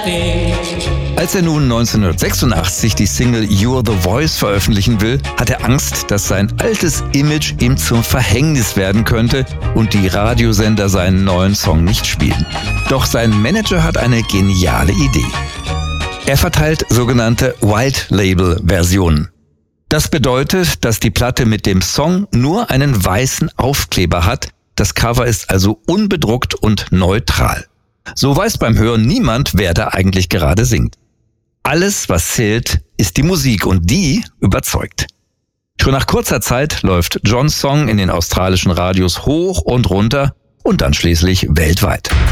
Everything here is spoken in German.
Als er nun 1986 die Single You're the Voice veröffentlichen will, hat er Angst, dass sein altes Image ihm zum Verhängnis werden könnte und die Radiosender seinen neuen Song nicht spielen. Doch sein Manager hat eine geniale Idee. Er verteilt sogenannte White-Label-Versionen. Das bedeutet, dass die Platte mit dem Song nur einen weißen Aufkleber hat. Das Cover ist also unbedruckt und neutral. So weiß beim Hören niemand, wer da eigentlich gerade singt. Alles, was zählt, ist die Musik und die überzeugt. Schon nach kurzer Zeit läuft Johns Song in den australischen Radios hoch und runter und dann schließlich weltweit.